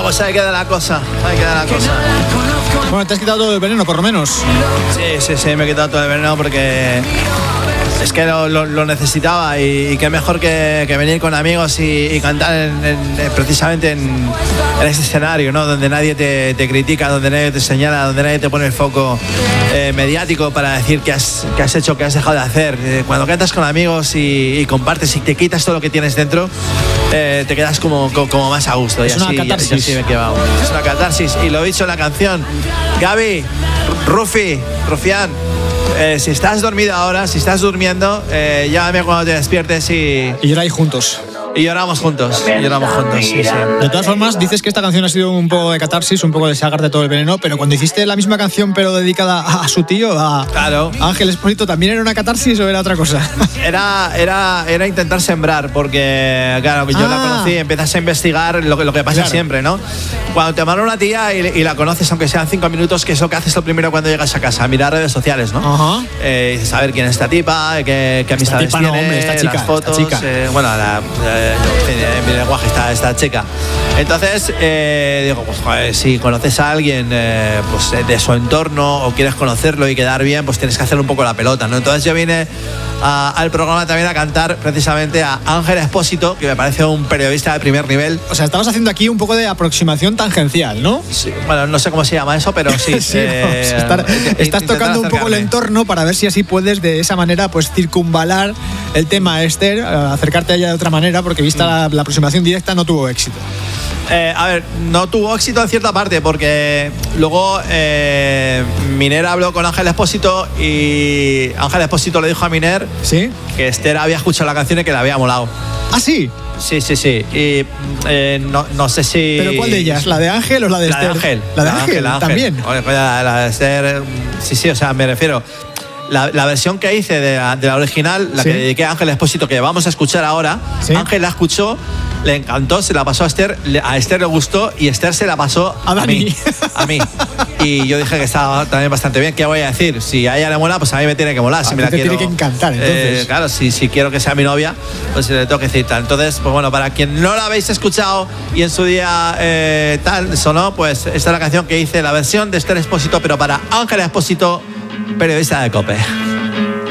pues ahí queda la cosa. Bueno, te has quitado todo el veneno, por lo menos. Sí, me he quitado todo el veneno porque es que lo necesitaba y qué mejor que venir con amigos y cantar precisamente en ese escenario, ¿no? Donde nadie te critica, donde nadie te señala, donde nadie te pone el foco mediático para decir qué has hecho, qué has dejado de hacer. Cuando cantas con amigos y compartes y te quitas todo lo que tienes dentro, te quedas como más a gusto. Es una catarsis. Y así me he quedado. Es una catarsis. Y lo he dicho en la canción. Gaby, Rufián, si estás dormido ahora, si estás durmiendo, llámame cuando te despiertes y lloráis juntos. Y lloramos juntos, sí. De todas formas, dices que esta canción ha sido un poco de catarsis, un poco de sacarte todo el veneno, pero cuando hiciste la misma canción pero dedicada a su tío, claro, Ángel Expósito, ¿también era una catarsis o era otra cosa? Era intentar sembrar, porque claro, yo la conocí, empiezas a investigar lo que pasa siempre, ¿no? Cuando te manda una tía y la conoces, aunque sean 5 minutos, que es lo que haces lo primero cuando llegas a casa, mirar redes sociales, ¿no? Saber quién es esta tipa, qué amistades tiene, hombre, esta chica, las fotos, esta chica. En mi lenguaje esta chica. Entonces digo, pues joder, si conoces a alguien pues de su entorno o quieres conocerlo y quedar bien, pues tienes que hacer un poco la pelota, ¿no? Entonces yo vine al programa también a cantar precisamente a Ángel Expósito, que me parece un periodista de primer nivel. O sea, estabas haciendo aquí un poco de aproximación tangencial, ¿no? Sí, bueno, no sé cómo se llama eso, pero sí. Estás tocando un poco el entorno para ver si así puedes de esa manera pues circunvalar el tema Esther, acercarte a ella de otra manera, porque vista la aproximación directa no tuvo éxito. A ver, no tuvo éxito en cierta parte porque luego Miner habló con Ángel Expósito y Ángel Expósito le dijo a Miner que Esther había escuchado la canción y que le había molado. ¿Ah, sí? Sí. Y no sé si... ¿Pero cuál de ellas? ¿La de Ángel o la de Esther? La de Ángel también. Oye, la de Esther, sí, o sea, me refiero... La versión que hice de la original, la que dediqué a Ángel Expósito, que vamos a escuchar ahora, Ángel la escuchó, le encantó, se la pasó a Esther le gustó y Esther se la pasó a mí. Y yo dije que estaba también bastante bien. ¿Qué voy a decir? Si a ella le mola, pues a mí me tiene que molar. Si me la quiero, tiene que encantar, entonces. Claro, si quiero que sea mi novia, pues le tengo que decir tal. Entonces, pues bueno, para quien no la habéis escuchado y en su día tal sonó, pues esta es la canción que hice, la versión de Esther Expósito, pero para Ángel Expósito, periodista de COPE.